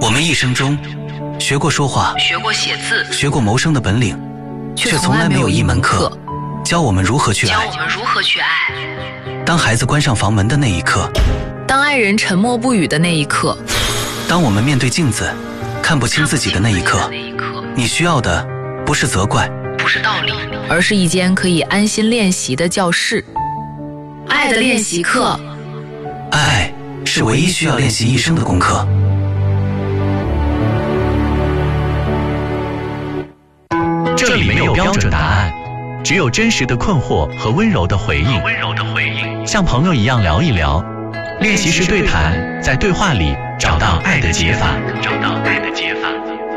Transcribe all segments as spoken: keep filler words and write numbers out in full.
我们一生中学过说话， 学过写字， 学过谋生的本领，却从来没有一门课教我们如何去爱。 教我们如何去爱。 当孩子关上房门的那一刻， 当爱人沉默不语的那一刻， 当我们面对镜子看不清自己的那一刻，你需要的不是责怪， 不是道理，而是一间可以安心练习的教室。爱的练习课， 爱是唯一需要练习一生的功课。 这里没有标准答案，只有真实的困惑和温柔的回应。 温柔的回应， 像朋友一样聊一聊。练习室对谈，在对话里找到爱的解法， 找到爱的解法。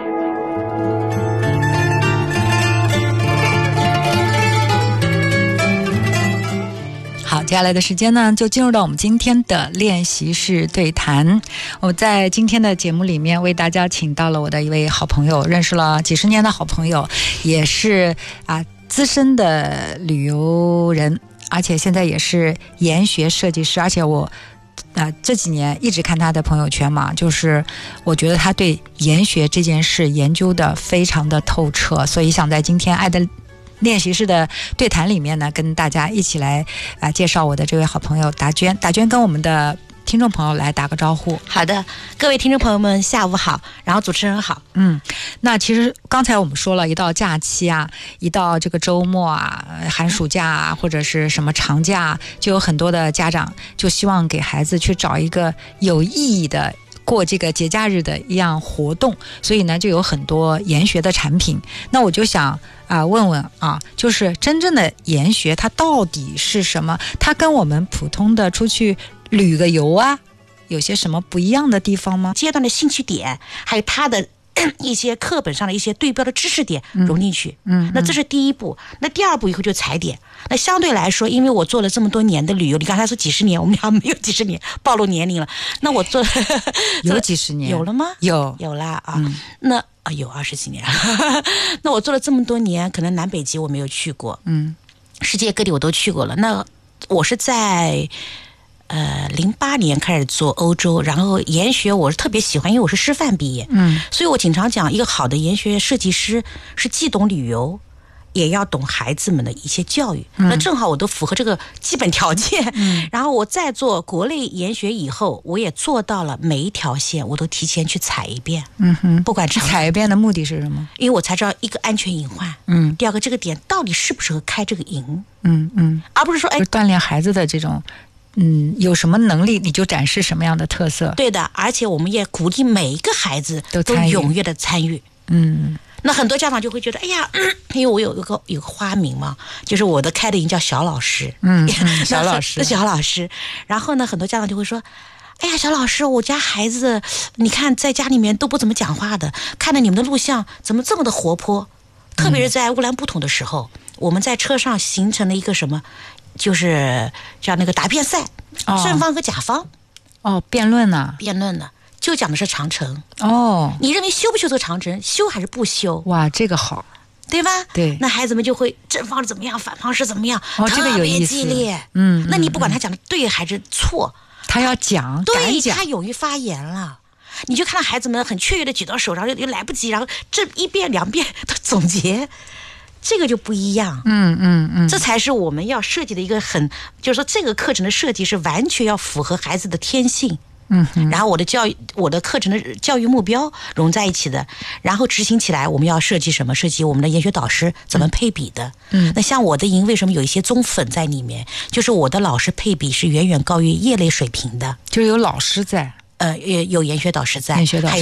好，接下来的时间呢，就进入到我们今天的练习室对谈。我在今天的节目里面为大家请到了我的一位好朋友，认识了几十年的好朋友，也是啊资深的旅游人，而且现在也是研学设计师，而且我啊、呃、这几年一直看他的朋友圈嘛，就是我觉得他对研学这件事研究的非常的透彻，所以想在今天爱的练习室的对谈里面呢，跟大家一起来啊、呃、介绍我的这位好朋友达娟。达娟跟我们的听众朋友来打个招呼。 好的，各位听众朋友们下午好，然后主持人好。 嗯，那其实刚才我们说了，一到假期啊，一到这个周末啊，寒暑假啊，或者是什么长假啊，就有很多的家长就希望给孩子去找一个有意义的过这个节假日的一样活动，所以呢就有很多研学的产品。那我就想啊、呃、问问啊，就是真正的研学它到底是什么？它跟我们普通的出去旅个游啊有些什么不一样的地方吗？ 阶段的兴趣点，还有它的一些课本上的一些对标的知识点融进去。 嗯，嗯那这是第一步。那第二步以后就踩点。那相对来说，因为我做了这么多年的旅游，你刚才说几十年，我们俩没有几十年，暴露年龄了。那我做有几十年？ 有了吗？ 有有啦啊。 嗯、 那啊有二十几年。那我做了这么多年，可能南北极我没有去过， 嗯， 世界各地我都去过了。那我是在呃，零八年开始做欧洲，然后研学我是特别喜欢，因为我是师范毕业， 嗯， 所以我经常讲，一个好的研学设计师是既懂旅游，也要懂孩子们的一些教育。嗯、那正好我都符合这个基本条件。嗯，然后我在做国内研学以后，我也做到了每一条线我都提前去踩一遍。 嗯哼， 不管长踩一遍的目的是什么？ 因为我才知道一个安全隐患， 嗯， 第二个这个点到底适不适合开这个营， 嗯嗯， 而不是说哎锻炼孩子的这种。嗯，有什么能力你就展示什么样的特色。 对的，而且我们也鼓励每一个孩子都踊跃的参与。 嗯， 那很多家长就会觉得，哎呀，嗯、因为我有一个有个花名嘛，就是我的开的营叫小老师。 嗯，嗯小老师， 小老师。然后呢，很多家长就会说，哎呀，小老师，我家孩子，你看在家里面都不怎么讲话的，看了你们的录像，怎么这么的活泼？特别是在乌兰布统的时候，嗯、我们在车上形成了一个什么？就是叫那个答辩赛，哦、正方和甲方， 哦，辩论呢？ 辩论呢，就讲的是长城。 哦， 你认为修不修这个长城？修还是不修？ 哇，这个好， 对吧？ 对， 那孩子们就会正方是怎么样，反方是怎么样， 哦，这个有意思， 特别激烈。 嗯， 那你不管他讲的对还是错， 他要讲， 对， 讲他勇于发言了。你就看到孩子们很雀跃的举到手，然后又来不及，然后这一遍两遍的总结。这个就不一样， 嗯嗯嗯， 这才是我们要设计的一个很，就是说这个课程的设计是完全要符合孩子的天性， 嗯， 然后我的教育，我的课程的教育目标融在一起的，然后执行起来，我们要设计什么？设计我们的研学导师怎么配比的？ 嗯， 那像我的营为什么有一些综粉在里面？就是我的老师配比是远远高于业内水平的， 就有老师在。 呃，有研学导师在， 研学导师